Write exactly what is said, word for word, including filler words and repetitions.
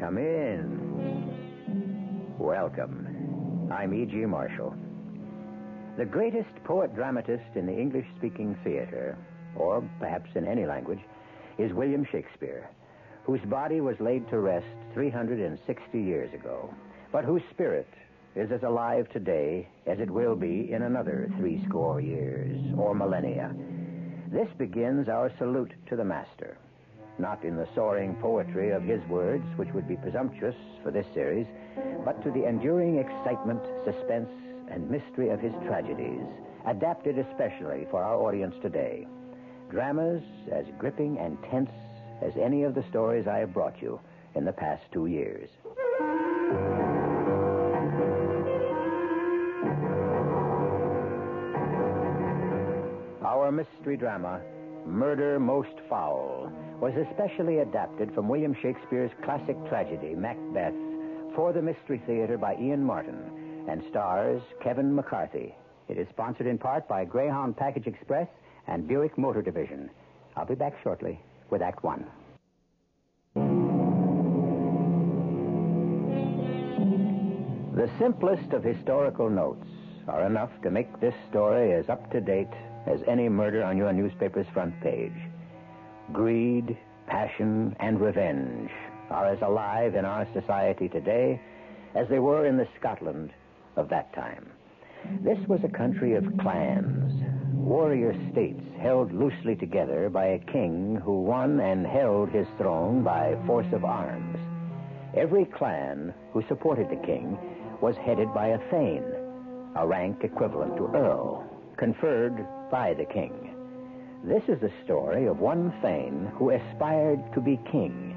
Come in. Welcome. I'm E G. Marshall. The greatest poet-dramatist in the English-speaking theater, or perhaps in any language, is William Shakespeare, whose body was laid to rest three hundred sixty years ago, but whose spirit is as alive today as it will be in another threescore years or millennia. This begins our salute to the master, not in the soaring poetry of his words, which would be presumptuous for this series, but to the enduring excitement, suspense, and mystery of his tragedies, adapted especially for our audience today. Dramas as gripping and tense as any of the stories I have brought you in the past two years. Our mystery drama, Murder Most Foul, was especially adapted from William Shakespeare's classic tragedy, Macbeth, for the Mystery Theater by Ian Martin, and stars Kevin McCarthy. It is sponsored in part by Greyhound Package Express and Buick Motor Division. I'll be back shortly with Act One. The simplest of historical notes are enough to make this story as up-to-date as any murder on your newspaper's front page. Greed, passion, and revenge are as alive in our society today as they were in the Scotland of that time. This was a country of clans, warrior states held loosely together by a king who won and held his throne by force of arms. Every clan who supported the king was headed by a thane, a rank equivalent to earl, conferred by the king. This is the story of one thane who aspired to be king